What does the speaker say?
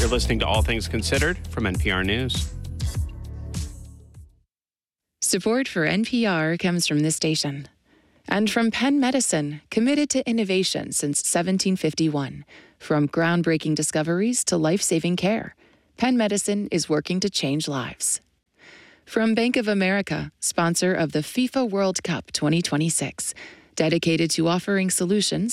You're listening to All Things Considered from NPR News. Support for NPR comes from this station and from Penn Medicine, committed to innovation since 1751. From groundbreaking discoveries to life-saving care, Penn Medicine is working to change lives. From Bank of America, sponsor of the FIFA World Cup 2026, dedicated to offering solutions